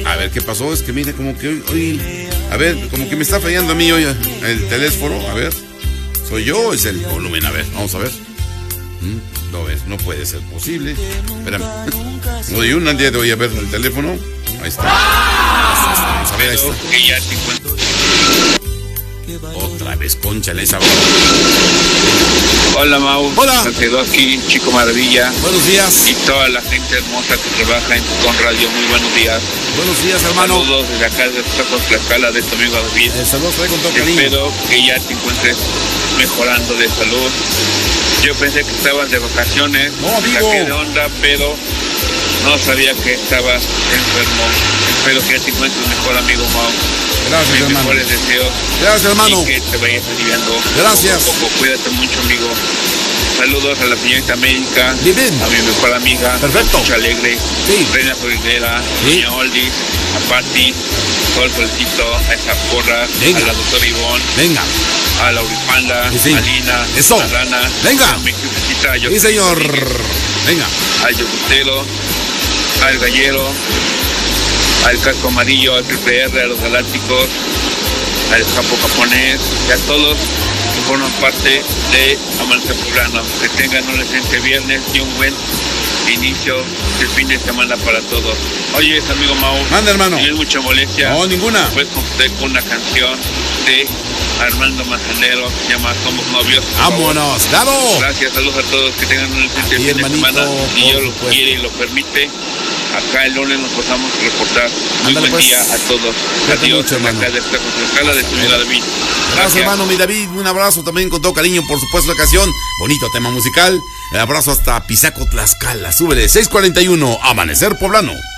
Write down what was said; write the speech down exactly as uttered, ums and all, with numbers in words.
A ver, ¿qué pasó? Es que mira, como que hoy, hoy... A ver, como que me está fallando a mí hoy el teléfono. A ver, ¿soy yo o es el volumen? A ver, vamos a ver. No es, no puede ser posible. Espérame. No doy una, día de hoy a ver el teléfono. Ahí está. Vamos a ver, ahí está. Otra vez, cónchale esa. Hola, Mau. Hola. Me quedó aquí, Chico Maravilla. Buenos días. Y toda la gente hermosa que trabaja en Con Radio. Muy buenos días. Buenos días, hermano. Saludos desde acá de Tocos Tlaxcala, de tu amigo David. Eh, saludos con todo cariño. Espero que ya te encuentres mejorando de salud. Yo pensé que estabas de vacaciones. No, amigo. Saqué de onda, pero no sabía que estabas enfermo. Espero que ya te encuentres mejor, amigo Mau. Gracias, Mis hermano. mejores deseos. Gracias, hermano. Y que te vayas aliviando. Gracias. Poco a poco. Cuídate mucho, amigo. Saludos a la señorita América. Bien. A mi mejor amiga. Perfecto. Mucho Alegre. Sí. Reina Floridera. Sí. Niña Oldis. A Pati. Todo el solecito. A esa porra. Venga. A la doctora Ivonne. Venga. A la Uripanda. Sí, sí. A Lina. Eso. A Rana. Venga. A mi jefecita, yo Sí, señor. Venga. Al Yogurtero. Al Gallero. Al Casco Amarillo. Al Triple R. A los Galácticos. Al Capo Japonés. Y a todos que forman parte de Amanecer Poblano. Que tengan un excelente viernes y un buen inicio del fin de semana para todos. Oye, amigo Mau. Manda, hermano. ¿Tienes mucha molestia? No, ninguna. Puedes complacer con una canción de Armando Manzanero que se llama Somos Novios. Vámonos, claro. Gracias, saludos a todos, que tengan un excelente Sí, fin de hermanito, semana. Si por Dios lo supuesto. quiere y lo permite, acá el lunes nos podamos reportar. Muy Ándale, buen pues. día a todos. Cuídate Adiós, mucho, desde hermano. acá de esta escala de tu amigo David. Gracias, hermano, mi David. Un abrazo también con todo cariño, por supuesto, la ocasión. Bonito tema musical. El abrazo hasta Pisaco, Tlaxcala. Súbele, seis cuarenta y uno, Amanecer Poblano.